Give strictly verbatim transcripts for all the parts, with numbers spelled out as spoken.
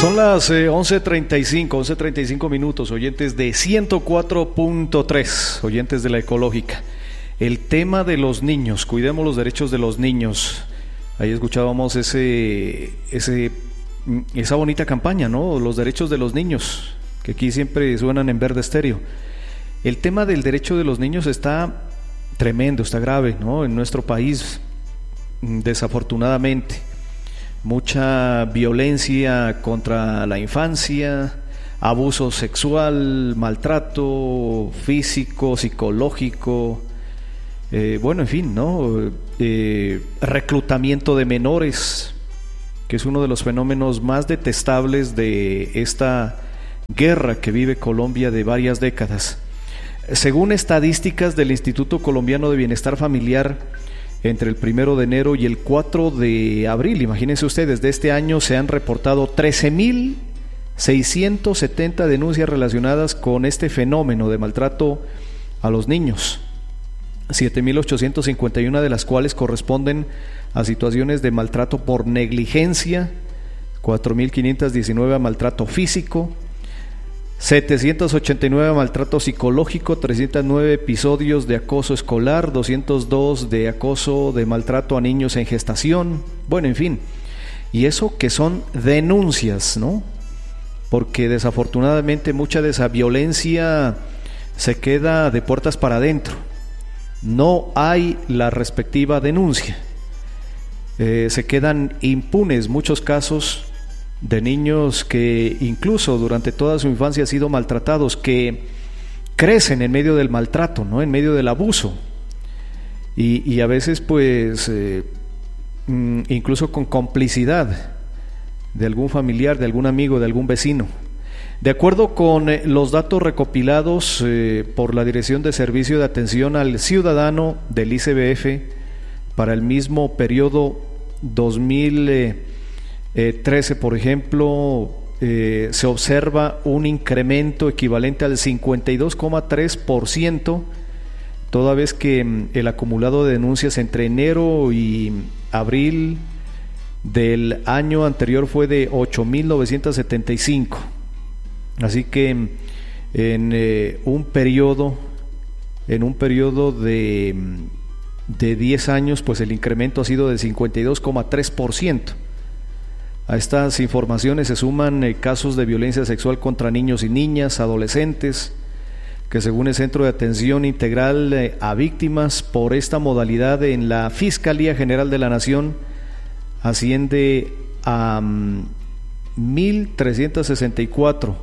Son las eh, once treinta y cinco, once treinta y cinco minutos, oyentes de ciento cuatro punto tres, oyentes de la Ecológica. El tema de los niños, cuidemos los derechos de los niños. Ahí escuchábamos ese, ese, esa bonita campaña, ¿no? Los derechos de los niños, que aquí siempre suenan en Verde Estéreo. El tema del derecho de los niños está tremendo, está grave, ¿no? En nuestro país, desafortunadamente. Mucha violencia contra la infancia, abuso sexual, maltrato físico, psicológico, eh, bueno, en fin, ¿no? Eh, reclutamiento de menores, que es uno de los fenómenos más detestables de esta guerra que vive Colombia de varias décadas. Según estadísticas del Instituto Colombiano de Bienestar Familiar, entre el primero de enero y el cuatro de abril, imagínense ustedes, de este año se han reportado trece mil seiscientas setenta denuncias relacionadas con este fenómeno de maltrato a los niños, siete mil ochocientas cincuenta y una de las cuales corresponden a situaciones de maltrato por negligencia, cuatro mil quinientas diecinueve a maltrato físico, setecientos ochenta y nueve a maltrato psicológico, trescientos nueve episodios de acoso escolar, doscientos dos de acoso de maltrato a niños en gestación, bueno, en fin, y eso que son denuncias, ¿no? Porque desafortunadamente mucha de esa violencia se queda de puertas para adentro, no hay la respectiva denuncia, eh, se quedan impunes muchos casos de niños que incluso durante toda su infancia han sido maltratados, que crecen en medio del maltrato, ¿no? En medio del abuso, y, y a veces pues eh, incluso con complicidad de algún familiar, de algún amigo, de algún vecino. De acuerdo con eh, los datos recopilados eh, por la Dirección de Servicio de Atención al Ciudadano del I C B F para el mismo periodo dos mil trece, por ejemplo, eh, se observa un incremento equivalente al cincuenta y dos coma tres por ciento, toda vez que mm, el acumulado de denuncias entre enero y abril del año anterior fue de ocho mil novecientos setenta y cinco. Así que en eh, un periodo, en un periodo de, de diez años, pues el incremento ha sido de cincuenta y dos coma tres por ciento. A estas informaciones se suman eh, casos de violencia sexual contra niños y niñas, adolescentes, que según el Centro de Atención Integral eh, a Víctimas por esta modalidad en la Fiscalía General de la Nación asciende a um, mil trescientos sesenta y cuatro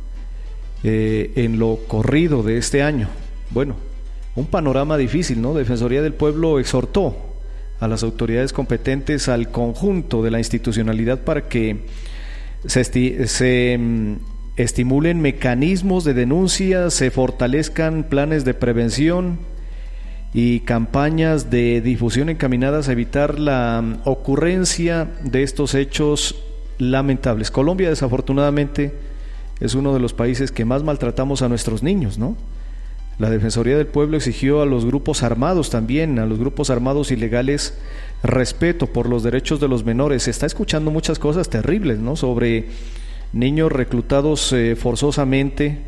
eh, en lo corrido de este año. Bueno, un panorama difícil, ¿no? Defensoría del Pueblo exhortó a las autoridades competentes, al conjunto de la institucionalidad, para que se, esti se um, estimulen mecanismos de denuncia, se fortalezcan planes de prevención y campañas de difusión encaminadas a evitar la um, ocurrencia de estos hechos lamentables. Colombia, desafortunadamente, es uno de los países que más maltratamos a nuestros niños, ¿no? La Defensoría del Pueblo exigió a los grupos armados también, a los grupos armados ilegales, respeto por los derechos de los menores. Se está escuchando muchas cosas terribles, ¿no? Sobre niños reclutados eh, forzosamente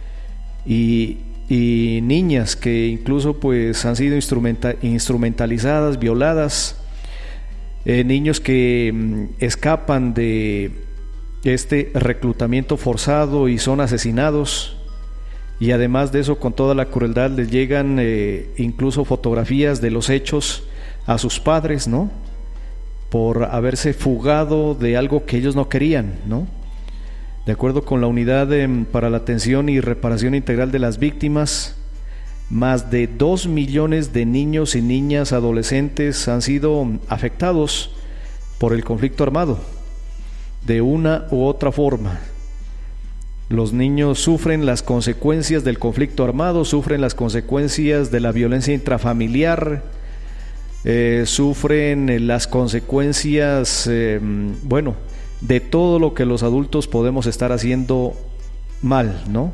y, y niñas que incluso pues han sido instrumenta instrumentalizadas, violadas, eh, niños que mm, escapan de este reclutamiento forzado y son asesinados. Y además de eso, con toda la crueldad, les llegan eh, incluso fotografías de los hechos a sus padres, ¿no? Por haberse fugado de algo que ellos no querían, ¿no? De acuerdo con la Unidad eh, para la Atención y Reparación Integral de las Víctimas, más de dos millones de niños y niñas adolescentes han sido afectados por el conflicto armado, de una u otra forma. Los niños sufren las consecuencias del conflicto armado, sufren las consecuencias de la violencia intrafamiliar, eh, sufren las consecuencias, eh, bueno, de todo lo que los adultos podemos estar haciendo mal, ¿no?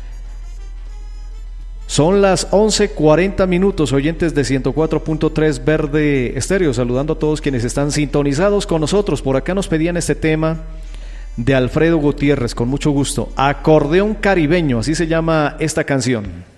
Son las once cuarenta minutos, oyentes de ciento cuatro punto tres Verde Estéreo, saludando a todos quienes están sintonizados con nosotros. Por acá nos pedían este tema de Alfredo Gutiérrez, con mucho gusto. Acordeón caribeño, así se llama esta canción.